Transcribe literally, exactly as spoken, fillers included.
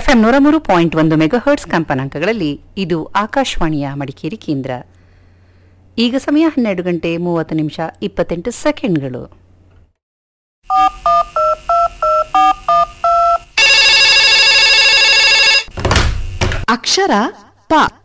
FM ನೂರ ಮೂರು point ಒಂದು ಮೆಗಾಹರ್ಟ್ಸ್ ಕಂಪನಾಂಕಗಳಲ್ಲಿ ಇದು ಆಕಾಶವಾಣಿಯ ಮಡಿಕೇರಿ ಕೇಂದ್ರ. ಈಗ ಸಮಯ ಹನ್ನೆರಡು ಗಂಟೆ ಮೂವತ್ತು ನಿಮಿಷ ಇಪ್ಪತ್ತೆಂಟು ಸೆಕೆಂಡ್ಗಳು. ಅಕ್ಷರ ಪ